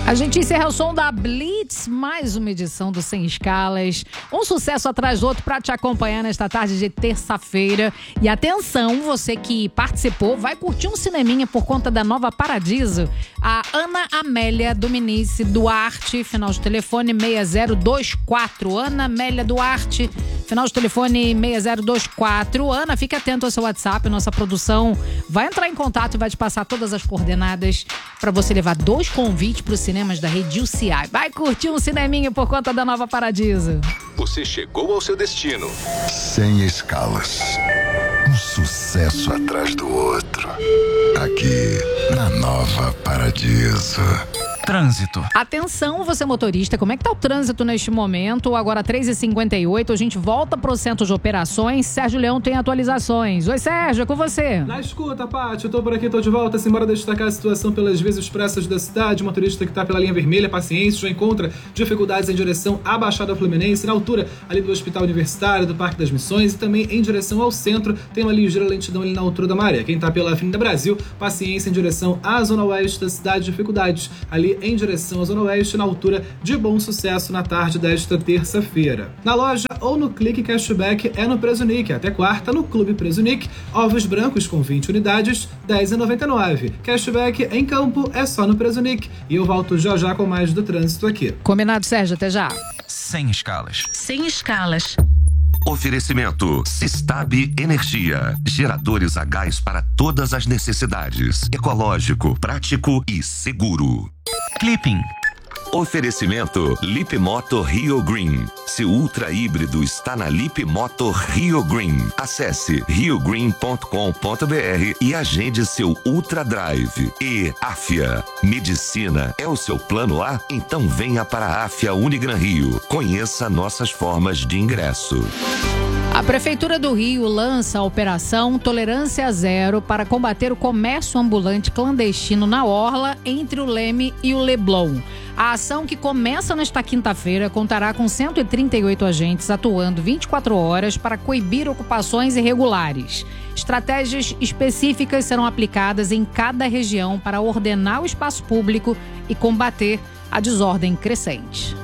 A gente encerra o som da Blitz, mais uma edição do Sem Escalas. Um sucesso atrás do outro para te acompanhar nesta tarde de terça-feira. E atenção, você que participou, vai curtir um cineminha por conta da Nova Paradiso. A Ana Amélia Dominice Duarte, final de telefone 6024. Ana Amélia Duarte, final de telefone 6024. Ana, fique atento ao seu WhatsApp, nossa produção vai entrar em contato e vai te passar todas as coordenadas para você levar 2 convites para o cinemas da rede UCI. Vai curtir um cineminha por conta da Nova Paradiso. Você chegou ao seu destino. Sem escalas. Um sucesso atrás do outro. Aqui, na Nova Paradiso. Trânsito. Atenção, você motorista, como é que tá o trânsito neste momento? Agora 3h58, a gente volta pro centro de operações. Sérgio Leão tem atualizações. Oi, Sérgio, é com você. Na escuta, Paty, eu tô por aqui, tô de volta. Simbora destacar a situação pelas vias expressas da cidade. O motorista que tá pela linha vermelha, paciência, já encontra dificuldades em direção à Baixada Fluminense, na altura ali do Hospital Universitário, do Parque das Missões, e também em direção ao centro. Tem uma ligeira lentidão ali na altura da Maré. Quem tá pela Avenida Brasil, paciência em direção à Zona Oeste da cidade, dificuldades ali em direção à Zona Oeste, na altura de Bom Sucesso, na tarde desta terça-feira. Na loja ou no Clique Cashback é no Presunic, até quarta no Clube Presunic, ovos brancos com 20 unidades, R$10,99. Cashback em campo é só no Presunic. E eu volto já com mais do trânsito aqui. Combinado, Sérgio, até já. Sem escalas. Sem escalas. Oferecimento Sistab Energia. Geradores a gás para todas as necessidades. Ecológico, prático e seguro. Clipping. Oferecimento Lip Moto Rio Green. Seu ultra híbrido está na Lip Moto Rio Green. Acesse riogreen.com.br e agende seu Ultra Drive. E Afia. Medicina é o seu plano A? Então venha para a Afia Unigran Rio. Conheça nossas formas de ingresso. A Prefeitura do Rio lança a Operação Tolerância Zero para combater o comércio ambulante clandestino na Orla, entre o Leme e o Leblon. A ação, que começa nesta quinta-feira, contará com 138 agentes atuando 24 horas para coibir ocupações irregulares. Estratégias específicas serão aplicadas em cada região para ordenar o espaço público e combater a desordem crescente.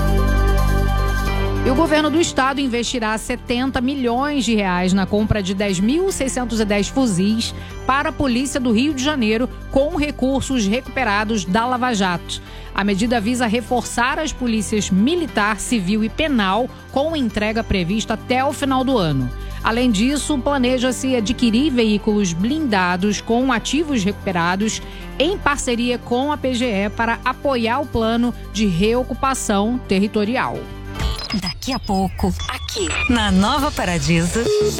E o governo do estado investirá 70 milhões de reais na compra de 10.610 fuzis para a Polícia do Rio de Janeiro, com recursos recuperados da Lava Jato. A medida visa reforçar as polícias militar, civil e penal, com entrega prevista até o final do ano. Além disso, planeja-se adquirir veículos blindados com ativos recuperados em parceria com a PGE para apoiar o plano de reocupação territorial. Daqui a pouco, aqui na Nova Paradiso.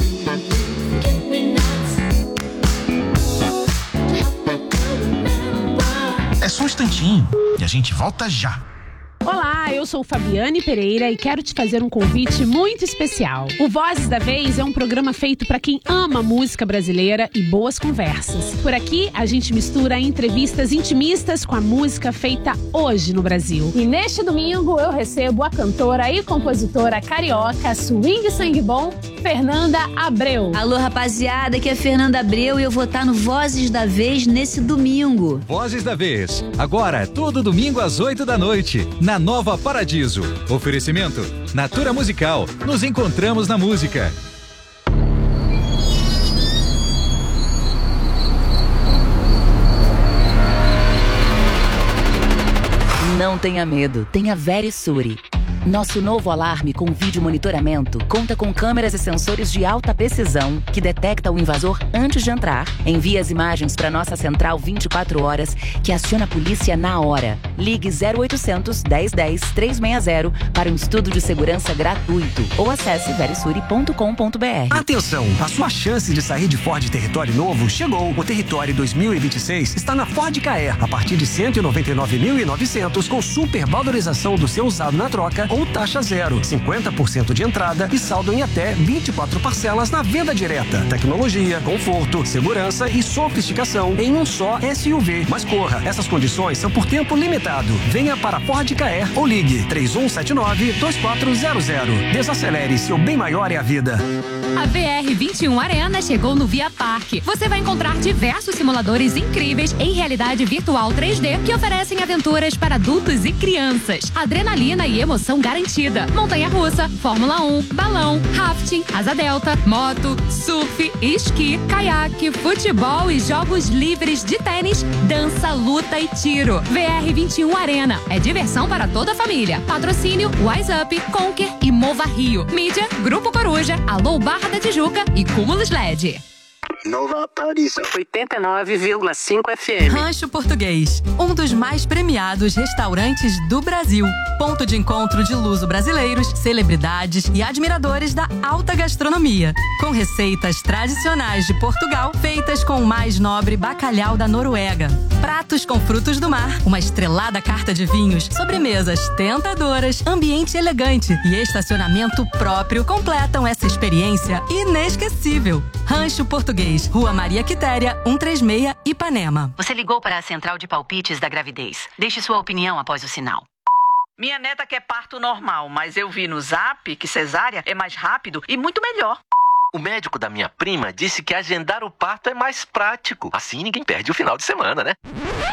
É só um instantinho e a gente volta já. Olá, eu sou Fabiane Pereira e quero te fazer um convite muito especial. O Vozes da Vez é um programa feito para quem ama música brasileira e boas conversas. Por aqui, a gente mistura entrevistas intimistas com a música feita hoje no Brasil. E neste domingo eu recebo a cantora e compositora carioca swing sangue bom, Fernanda Abreu. Alô, rapaziada, aqui é Fernanda Abreu e eu vou estar no Vozes da Vez nesse domingo. Vozes da Vez, agora todo domingo às 8 da noite, na Nova Paradiso. Oferecimento Natura Musical. Nos encontramos na música. Não tenha medo, tenha Verisure. Nosso novo alarme com vídeo monitoramento conta com câmeras e sensores de alta precisão que detecta o invasor antes de entrar, envia as imagens para nossa central 24 horas, que aciona a polícia na hora. Ligue 0800 1010 360 para um estudo de segurança gratuito ou acesse verisure.com.br. Atenção, a sua chance de sair de Ford Território novo chegou. O Território 2026 está na Ford Ka, a partir de 199.900, com super valorização do seu usado na troca ou taxa zero, 50% de entrada e saldo em até 24 parcelas na venda direta. Tecnologia, conforto, segurança e sofisticação em um só SUV. Mas corra, essas condições são por tempo limitado. limitado. Venha para Ford Caer ou ligue 3179-2400. Desacelere, seu bem maior é a vida. A VR21 Arena chegou no Via Parque. Você vai encontrar diversos simuladores incríveis em realidade virtual 3D que oferecem aventuras para adultos e crianças. Adrenalina e emoção garantida. Montanha-russa, Fórmula 1, balão, rafting, asa delta, moto, surf, esqui, caiaque, futebol e jogos livres de tênis, dança, luta e tiro. VR21 Arena. É diversão para toda a família. Patrocínio Wise Up, Conquer e Mova Rio. Mídia, Grupo Coruja, Alô Barra da Tijuca e Cúmulos LED. Nova Paradiso 89,5 FM. Rancho Português, um dos mais premiados restaurantes do Brasil. Ponto de encontro de luso-brasileiros, celebridades e admiradores da alta gastronomia. Com receitas tradicionais de Portugal, feitas com o mais nobre bacalhau da Noruega. Pratos com frutos do mar, uma estrelada carta de vinhos, sobremesas tentadoras, ambiente elegante e estacionamento próprio completam essa experiência inesquecível. Rancho Português, Rua Maria Quitéria, 136, Ipanema. Você ligou para a central de palpites da gravidez. Deixe sua opinião após o sinal. Minha neta quer parto normal, mas eu vi no Zap que cesárea é mais rápido e muito melhor. O médico da minha prima disse que agendar o parto é mais prático. Assim ninguém perde o final de semana, né?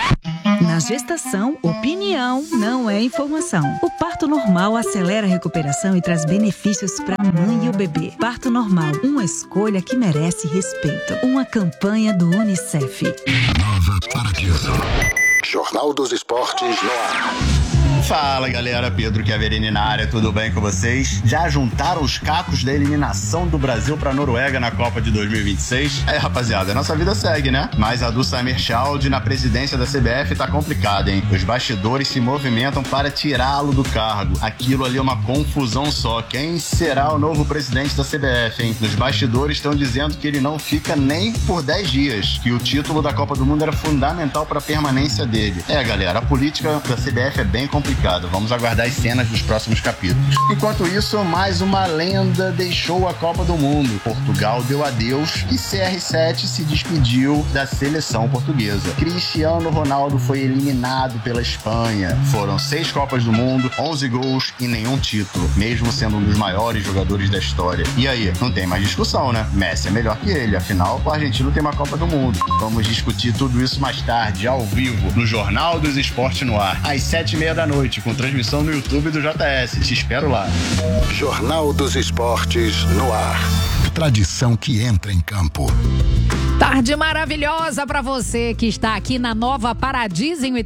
Na gestação, opinião não é informação. O parto normal acelera a recuperação e traz benefícios para a mãe e o bebê. Parto normal, uma escolha que merece respeito. Uma campanha do UNICEF. Nova Paradiso. Jornal dos Esportes no ar. Fala galera, Pedro Chiaverini na área, tudo bem com vocês? Já juntaram os cacos da eliminação do Brasil pra Noruega na Copa de 2026? Rapaziada, a nossa vida segue, né? Mas a do Samir Chaldi na presidência da CBF tá complicada, hein? Os bastidores se movimentam para tirá-lo do cargo. Aquilo ali é uma confusão só. Quem será o novo presidente da CBF, hein? Os bastidores estão dizendo que ele não fica nem por 10 dias, que o título da Copa do Mundo era fundamental pra permanência dele. Galera, a política da CBF é bem complicada. Vamos aguardar as cenas dos próximos capítulos. Enquanto isso, mais uma lenda deixou a Copa do Mundo. Portugal deu adeus e CR7 se despediu da seleção portuguesa. Cristiano Ronaldo foi eliminado pela Espanha. Foram 6 Copas do Mundo, 11 gols e nenhum título, mesmo sendo um dos maiores jogadores da história. E aí, não tem mais discussão, né? Messi é melhor que ele, afinal, o argentino tem uma Copa do Mundo. Vamos discutir tudo isso mais tarde, ao vivo, no Jornal dos Esportes no ar, às 7h30 da noite, com transmissão no YouTube do JS. Te espero lá. Jornal dos Esportes no ar. Tradição que entra em campo. Tarde maravilhosa para você que está aqui na Nova Paradiso em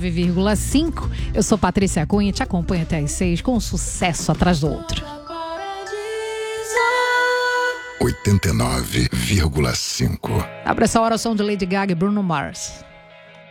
89,5. Eu sou Patrícia Cunha e te acompanho até às 6 com um sucesso atrás do outro. 89,5. Abre essa hora o som de Lady Gaga e Bruno Mars.